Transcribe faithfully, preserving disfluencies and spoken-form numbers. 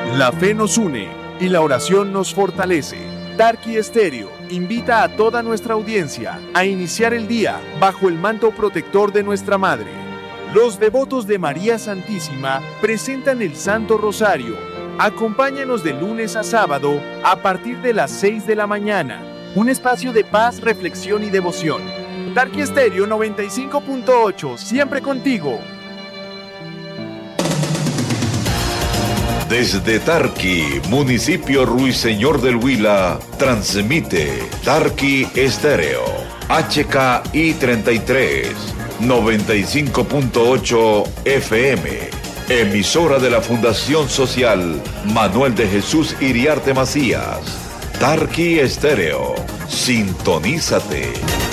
La fe nos une y la oración nos fortalece. Tarqui Estéreo invita a toda nuestra audiencia a iniciar el día bajo el manto protector de nuestra Madre. Los devotos de María Santísima presentan el Santo Rosario. Acompáñanos de lunes a sábado a partir de las seis de la mañana. Un espacio de paz, reflexión y devoción. Tarqui Estéreo noventa y cinco punto ocho, siempre contigo. Desde Tarqui, municipio Ruiseñor del Huila, transmite Tarqui Estéreo, H K I treinta y tres, noventa y cinco punto ocho F M, emisora de la Fundación Social Manuel de Jesús Iriarte Macías. Tarqui Estéreo, sintonízate.